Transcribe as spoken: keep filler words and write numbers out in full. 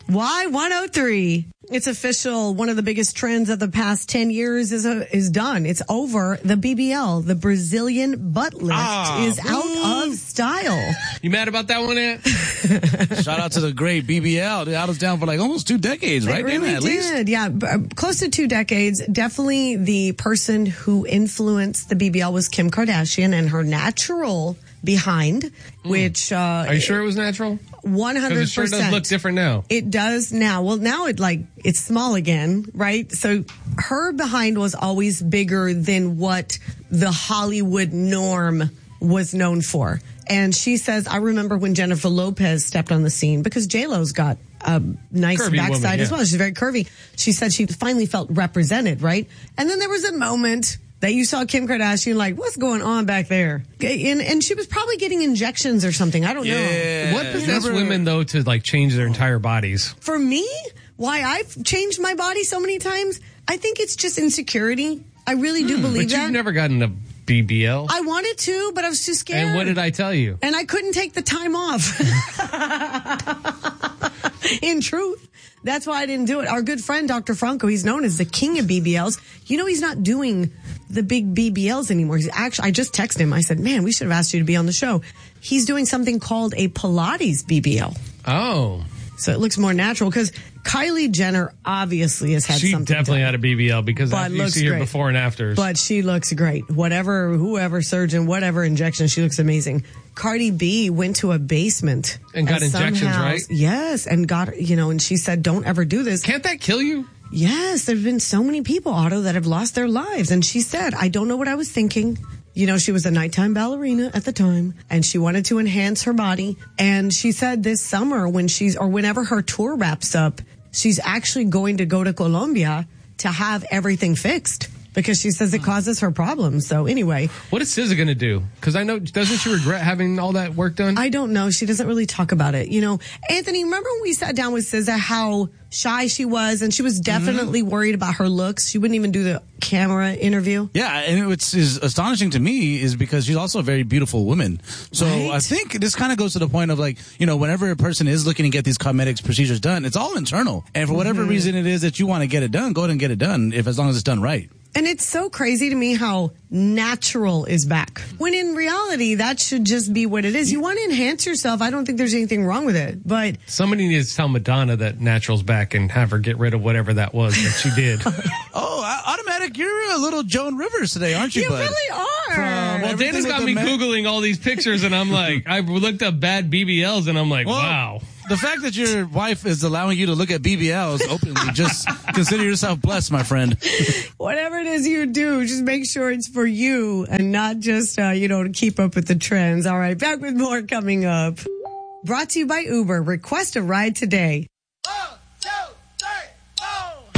Y one oh three. It's official. One of the biggest trends of the past ten years is a, is done. It's over. The B B L, the Brazilian butt lift, ah, is out of style. You mad about that one, Ant? Shout out to the great B B L. I was down for like almost two decades, right? It really Didn't it, at did. least? Yeah, b- uh, close to two decades. Definitely the person who influenced the B B L was Kim Kardashian and her natural behind, mm. which... Uh, Are you sure it was natural? one hundred percent. Because it sure does look different now. It does now. Well, now it like, it's small again, right? So her behind was always bigger than what the Hollywood norm was known for. And she says, I remember when Jennifer Lopez stepped on the scene, because J-Lo's got a nice Curvy backside woman, yeah. as well. She's very curvy. She said she finally felt represented, right? And then there was a moment that you saw Kim Kardashian like, what's going on back there? And, and she was probably getting injections or something. I don't Yeah. know. What possessed women, though, to like change their entire bodies? For me, why I've changed my body so many times, I think it's just insecurity. I really do Hmm, believe but that. you've never gotten a B B L. I wanted to, but I was too scared. And what did I tell you? And I couldn't take the time off. In truth, that's why I didn't do it. Our good friend, Doctor Franco, he's known as the king of B B Ls. You know, he's not doing the big B B Ls anymore. He's actually, I just texted him. I said, man, we should have asked you to be on the show. He's doing something called a Pilates B B L. Oh. So it looks more natural, because Kylie Jenner obviously has had she something definitely done. had a B B L, because But you looks see her great. before and afters. But she looks great. Whatever, whoever surgeon, whatever injection, she looks amazing. Cardi B went to a basement. And got injections, somehow, right? Yes, and got, you know, and she said, don't ever do this. Can't that kill you? Yes, there have been so many people, Otto, that have lost their lives. And she said, I don't know what I was thinking. You know, she was a nighttime ballerina at the time, and she wanted to enhance her body. And she said this summer, when she's, or whenever her tour wraps up, she's actually going to go to Colombia to have everything fixed, because she says it causes her problems. So anyway. What is S Z A going to do? Because I know, doesn't she regret having all that work done? I don't know. She doesn't really talk about it. You know, Anthony, remember when we sat down with S Z A, how shy she was, and she was definitely mm-hmm. worried about her looks? She wouldn't even do the camera interview. Yeah, and what's is astonishing to me is because she's also a very beautiful woman. So Right? I think this kind of goes to the point of, like, you know, whenever a person is looking to get these cosmetics procedures done, it's all internal. And for whatever mm-hmm. reason it is that you want to get it done, go ahead and get it done, if as long as it's done right. And it's so crazy to me how natural is back, when in reality, that should just be what it is. You want to enhance yourself. I don't think there's anything wrong with it, but somebody needs to tell Madonna that natural's back and have her get rid of whatever that was that she did. Oh, automatic, you're a little Joan Rivers today, aren't you, you bud? really are. From well, everything Dana's with got the me man- Googling all these pictures, and I'm like, I looked up bad B B Ls, and I'm like, Well, wow. The fact that your wife is allowing you to look at B B Ls openly, just consider yourself blessed, my friend. Whatever it is you do, just make sure it's for you and not just, uh, you know, to keep up with the trends. All right, back with more coming up. Brought to you by Uber. Request a ride today.